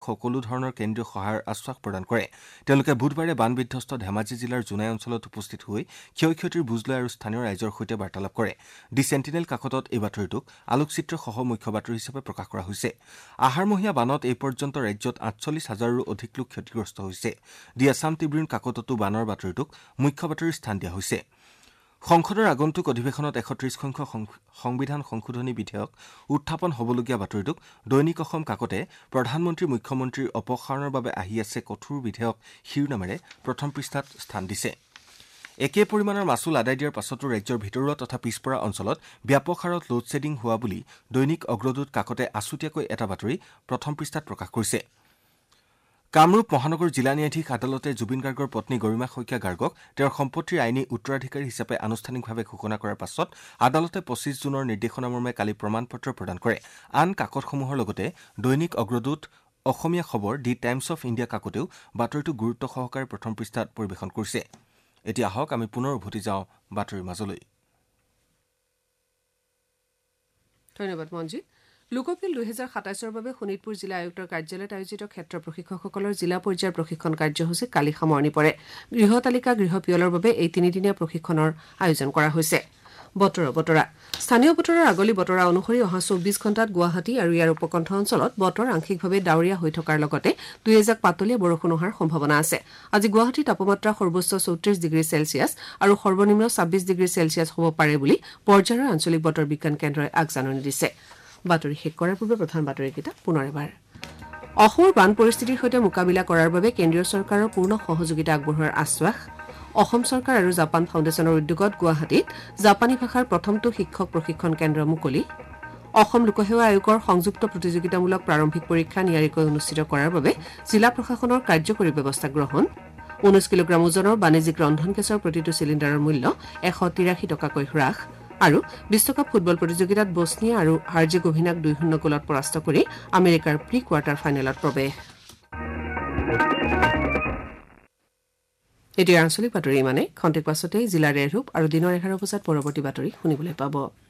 সকলো ধৰণৰ কেন্দ্ৰীয় সহায়ৰ আশ্বাস প্ৰদান কৰে তেওঁলোকে বুধবাৰে বান বিধ্বস্ত ধেমাজি জিলাৰ জোনাই অঞ্চলত উপস্থিত হৈ ক্ষয়ক্ষতিৰ বুজ লয় আৰু স্থানীয় ৰাইজৰ সৈতে বাৰ্তালাপ কৰে ডি সেন্টিনেল কাকতত এই বাতৰিটোক আলোকচিত্ৰসহ মুখ্য বাতৰি হিচাপে প্ৰকাশ কৰা হৈছে আহাৰমহীয়া বানত এই পৰ্যন্ত ৰাজ্যত ৪৮,০০০ৰো অধিক লোক ক্ষতিগ্ৰস্ত হৈছে ডি আছাম ট্ৰিবিউন কাকততো বানৰ বাতৰিটোক মুখ্য বাতৰিৰ স্থান দিয়া হৈছে সংসদৰ আগন্তুক অধিৱেশনত ১৩০ সংখ্যক সংবিধান সংশোধনী বিধেয়ক উত্থাপন হ'বলগীয়া বাতৰিটোক দৈনিক অসম কাকতে প্ৰধানমন্ত্ৰী মুখ্যমন্ত্ৰীৰ অপসাৰণৰ বাবে আহি আছে কঠোৰ বিধেয়ক শিৰোনামেৰে প্ৰথম পৃষ্ঠাত স্থান দিছে একে পৰিমাণৰ মাচুল আদায় দিয়াৰ পাছতো ৰাজ্যৰ ভিতৰুৱা তথা পিছপৰা অঞ্চলত ব্যাপক হাৰত লোডশ্বেডিং হোৱা বুলি দৈনিক অগ্ৰদূত কাকতে আছুতীয়াকৈ এটা বাতৰি প্ৰথম পৃষ্ঠাত প্ৰকাশ কৰিছে কামৰূপ মহানগৰ জিলা ন্যায়াধীশ আদালতে জুবিন গাৰ্গৰ পত্নী গৰিমা শইকীয়া গাৰ্গক তেওঁৰ সম্পত্তিৰ আইনী উত্তৰাধিকাৰী হিচাপে আনুষ্ঠানিকভাৱে ঘোষণা কৰাৰ পাছত আদালতে ২৫ জুনৰ নিৰ্দেশনামৰ্মে কালি প্ৰমাণপত্ৰ প্ৰদান কৰে আন কাকতসমূহৰ লগতে দৈনিক অগ্ৰদূত অসমীয়া খবৰ দি টাইমছ অফ ইণ্ডিয়া কাকতেও বাতৰিটো গুৰুত্ব সহকাৰে প্ৰথম পৃষ্ঠাত পৰিৱেশন কৰিছে এতিয়া আহক আমি পুনৰ উভতি যাওঁ বাতৰিৰ মাজলৈ ধন্যবাদ মঞ্জিত লোকপিল ২০২৭ৰ বাবে শোণিতপুৰ জিলা আয়ুক্তৰ কাৰ্যালয়ত আয়োজিত ক্ষেত্ৰ প্ৰশিক্ষকসকলৰ জিলা পৰ্যায়ৰ প্ৰশিক্ষণ কাৰ্যসূচী কালি সামৰণি পৰে গৃহ তালিকা গৃহ পিয়লৰ বাবে এই তিনিদিনীয়া প্ৰশিক্ষণৰ আয়োজন কৰা হৈছে বতৰা স্থানীয় বতৰৰ আগলি বতৰা অনুসৰি অহা ২৪ ঘণ্টাত গুৱাহাটী আৰু ইয়াৰ উপকণ্ঠ অঞ্চলত বতৰ আংশিকভাৱে ডাৱৰীয়া হৈ থকাৰ লগতে দুই এজাক পাতলীয়া বৰষুণ হোৱাৰ সম্ভাৱনা আছে আজি গুৱাহাটীৰ তাপমাত্ৰা সৰ্বোচ্চ ৩৪ ডিগ্ৰী চেলছিয়াছ আৰু সৰ্বনিম্ন ২৬ ডিগ্ৰী চেলছিয়াছ হ'ব পাৰে বুলি পৰ্যায়ৰ আঞ্চলিক বতৰ বিজ্ঞান কেন্দ্ৰই আগজাননী দিছে বাতৰি শেষ কৰাৰ পূৰ্বে প্ৰধান বাতৰিকেইটা পুনৰ এবাৰ অসমৰ বান পৰিস্থিতিৰ সৈতে মোকাবিলা কৰাৰ বাবে কেন্দ্ৰীয় চৰকাৰৰ পূৰ্ণ সহযোগিতা আগবঢ়োৱাৰ আশ্বাস অসম চৰকাৰ আৰু জাপান ফাউণ্ডেশ্যনৰ উদ্যোগত গুৱাহাটীত জাপানী ভাষাৰ প্ৰথমটো শিক্ষক প্ৰশিক্ষণ কেন্দ্ৰ মুকলি অসম লোকসেৱা আয়োগৰ সংযুক্ত প্ৰতিযোগিতামূলক প্ৰাৰম্ভিক পৰীক্ষা নিয়াৰিকৈ অনুষ্ঠিত কৰাৰ বাবে জিলা প্ৰশাসনৰ কাৰ্যকৰী ব্যৱস্থা গ্ৰহণ ১৯ কিলোগ্ৰাম ওজনৰ বাণিজ্যিক ৰন্ধন গেছৰ প্ৰতিটো চিলিণ্ডাৰৰ মূল্য ১৮৩ টকাকৈ হ্ৰাস আৰু বিশ্বকাপ ফুটবল প্ৰতিযোগিতাত বছনিয়া আৰু হাৰ্জেগোভিনাক ২-০ গলত পৰাস্ত কৰি আমেৰিকাৰ প্ৰি কোৱাৰ্টাৰ ফাইনেলত প্ৰৱেশ এতিয়া আঞ্চলিক বাতৰি ইমানে খন্তেক পাছতেই জিলাৰ ৰেডৰূপ আৰু দিনৰ ১১ বজাত পৰৱৰ্তী বাতৰি শুনিবলৈ পাব